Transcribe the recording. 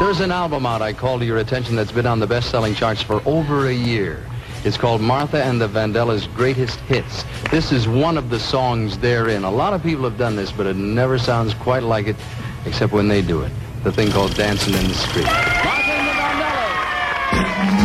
There's an album out I call to your attention that's been on the best-selling charts for over a year. It's called Martha and the Vandellas' Greatest Hits. This is one of the songs therein. A lot of people have done this, but it never sounds quite like it, except when they do it. The thing called Dancing in the Street.